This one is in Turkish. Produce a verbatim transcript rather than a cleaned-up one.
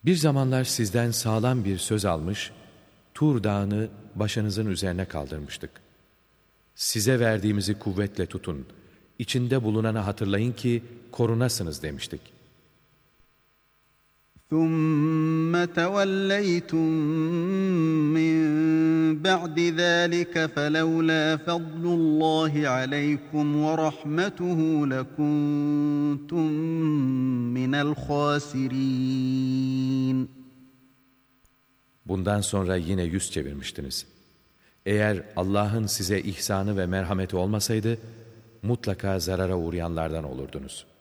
Bir zamanlar sizden sağlam bir söz almış, Tur Dağı'nı başınızın üzerine kaldırmıştık. Size verdiğimizi kuvvetle tutun, içinde bulunanı hatırlayın ki korunasınız demiştik. ثُمَّ تَوَلَّيْتُم مِّن بَعْدِ ذَٰلِكَ فَلَوْلَا فَضْلُ اللّٰهِ عَلَيْكُمْ وَرَحْمَتُهُ لَكُنتُم مِّنَ الْخَاسِرِينَ. Bundan sonra yine yüz çevirmiştiniz. Eğer Allah'ın size ihsanı ve merhameti olmasaydı, mutlaka zarara uğrayanlardan olurdunuz.